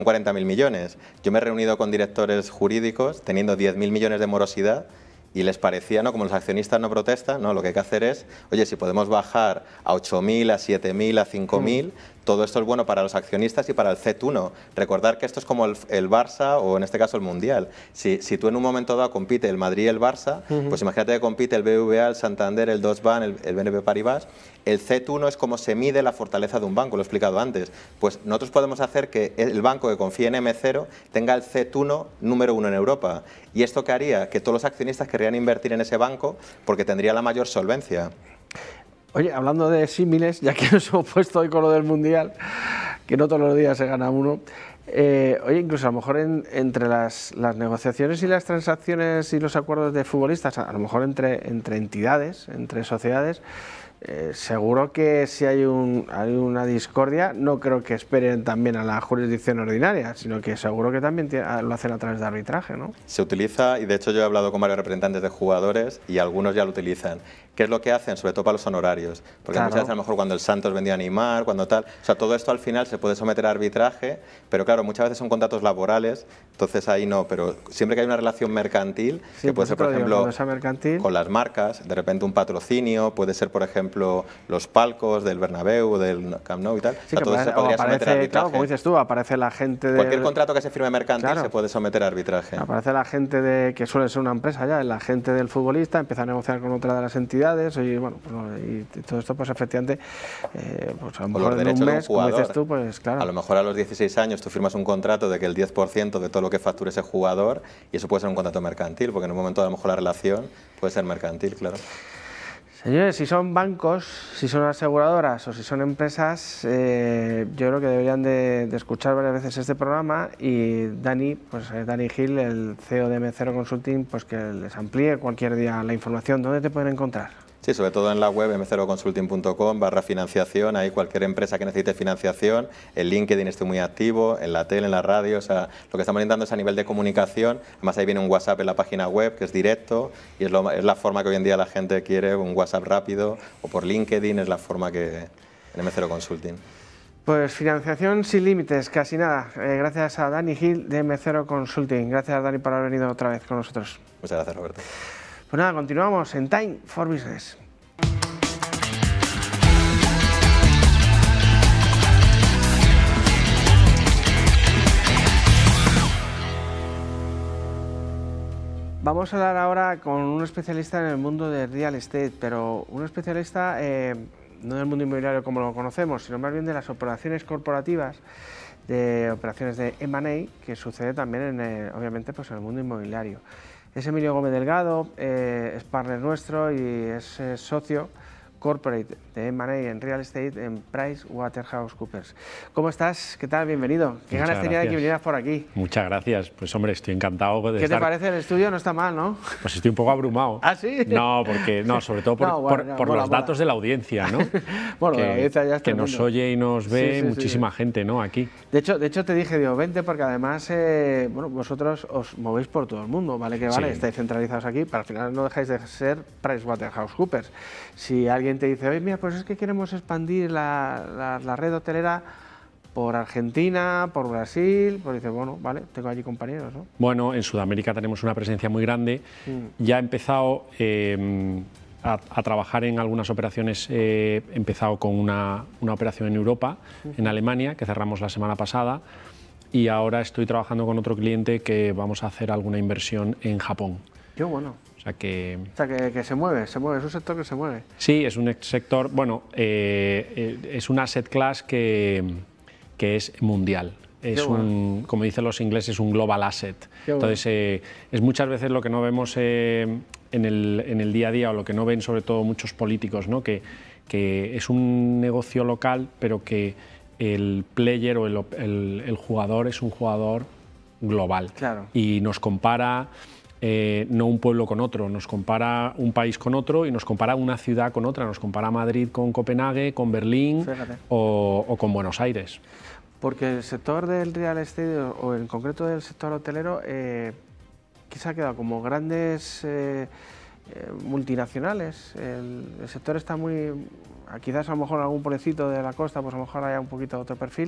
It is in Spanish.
40.000 millones. Yo me he reunido con directores jurídicos teniendo 10.000 millones de morosidad y les parecía, ¿no? Como los accionistas no protestan, ¿no? Lo que hay que hacer es, oye, si podemos bajar a 8.000, a 7.000, a 5.000, todo esto es bueno para los accionistas y para el CET1. Recordar que esto es como el Barça o en este caso el Mundial. Si tú en un momento dado compite el Madrid y el Barça, pues imagínate que compite el BBVA, el Santander, el Deutsche Bank, el BNP Paribas. El CET1 es como se mide la fortaleza de un banco, lo he explicado antes. Pues nosotros podemos hacer que el banco que confíe en M0 tenga el CET1 número 1 en Europa. ¿Y esto qué haría? Que todos los accionistas querrían invertir en ese banco porque tendría la mayor solvencia. Oye, hablando de símiles, ya que nos hemos puesto hoy con lo del Mundial, que no todos los días se gana uno, oye, incluso a lo mejor entre las negociaciones y las transacciones y los acuerdos de futbolistas, a lo mejor entre entidades, entre sociedades, seguro que si hay una discordia, no creo que esperen también a la jurisdicción ordinaria, sino que seguro que también lo hacen a través de arbitraje, ¿no? Se utiliza, y de hecho yo he hablado con varios representantes de jugadores y algunos ya lo utilizan. ¿Qué es lo que hacen? Sobre todo para los honorarios. Porque muchas veces a lo mejor cuando el Santos vendió a Neymar, cuando tal... O sea, todo esto al final se puede someter a arbitraje, pero claro, muchas veces son contratos laborales, entonces ahí no, pero siempre que hay una relación mercantil, sí, que puede ser, por ejemplo, con las marcas, de repente un patrocinio, puede ser, por ejemplo, los palcos del Bernabéu, del Camp Nou y tal. Sí, o sea, todo eso se podría someter a arbitraje. Claro, como dices tú, aparece la gente de... Cualquier contrato que se firme mercantil se puede someter a arbitraje. Aparece la gente que suele ser una empresa ya, la gente del futbolista, empieza a negociar con otra de las entidades y bueno, pues, y todo esto pues efectivamente, pues a lo mejor en un mes, como dices tú, pues claro. A lo mejor a los 16 años tú firmas un contrato de que el 10% de todo lo que facture ese jugador y eso puede ser un contrato mercantil, porque en un momento a lo mejor la relación puede ser mercantil, claro. Señores, si son bancos, si son aseguradoras o si son empresas, yo creo que deberían de escuchar varias veces este programa y Dani Gil, el CEO de M0 Consulting, pues que les amplíe cualquier día la información. ¿Dónde te pueden encontrar? Sí, sobre todo en la web m0consulting.com/financiación, ahí cualquier empresa que necesite financiación, en LinkedIn estoy muy activo, en la tele, en la radio, o sea, lo que estamos intentando es a nivel de comunicación, además ahí viene un WhatsApp en la página web que es directo y es la forma que hoy en día la gente quiere, un WhatsApp rápido o por LinkedIn es la forma que en M0 Consulting. Pues financiación sin límites, casi nada. Gracias a Dani Gil de M0 Consulting. Gracias, Dani, por haber venido otra vez con nosotros. Muchas gracias, Roberto. Pues nada, continuamos en Time for Business. Vamos a hablar ahora con un especialista en el mundo del real estate, pero un especialista no del mundo inmobiliario como lo conocemos, sino más bien de las operaciones corporativas, de operaciones de M&A, que sucede también obviamente pues en el mundo inmobiliario. Es Emilio Gómez Delgado, es partner nuestro y es socio corporate de M&A en real estate en PricewaterhouseCoopers. ¿Cómo estás? ¿Qué tal? Bienvenido. ¿Qué ganas tenía de que vinieras por aquí? Muchas gracias. Pues hombre, estoy encantado de estar. ¿Qué te parece el estudio? No está mal, ¿no? Pues estoy un poco abrumado. ¿Ah, sí? No, sobre todo por los datos de la audiencia, ¿no? Bueno, la audiencia ya está que nos oye y nos ve muchísima gente, ¿no? Aquí. De hecho te dije, digo, vente, porque además, bueno, vosotros os movéis por todo el mundo, ¿vale? Que vale, estáis centralizados aquí, pero al final no dejáis de ser PricewaterhouseCoopers. Si alguien te dice, oye, mira, pues es que queremos expandir la red hotelera por Argentina, por Brasil, pues dices, bueno, vale, tengo allí compañeros, ¿no? Bueno, en Sudamérica tenemos una presencia muy grande. Ya he empezado a trabajar en algunas operaciones, he empezado con una operación en Europa, en Alemania, que cerramos la semana pasada, y ahora estoy trabajando con otro cliente que vamos a hacer alguna inversión en Japón. Qué bueno. O sea que se mueve, es un sector que se mueve. Sí, es un sector, bueno, es un asset class que es mundial. Es como dicen los ingleses, un global asset. Entonces, es muchas veces lo que no vemos en el día a día, o lo que no ven sobre todo muchos políticos, ¿no? Que es un negocio local, pero que el player o el jugador es un jugador global. Claro. Y nos compara... no un pueblo con otro, nos compara un país con otro y nos compara una ciudad con otra, nos compara Madrid con Copenhague, con Berlín o con Buenos Aires. Porque el sector del real estate, o en concreto del sector hotelero, quizá ha quedado como grandes multinacionales. El sector está muy... Quizás a lo mejor en algún pueblecito de la costa, pues a lo mejor haya un poquito otro perfil,